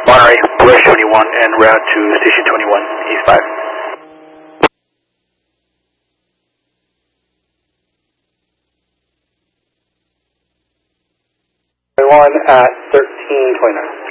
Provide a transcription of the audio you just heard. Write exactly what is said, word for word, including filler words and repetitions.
Monterey, Bridge twenty-one, en route to Station twenty-one, East five. twenty-one at thirteen twenty-nine.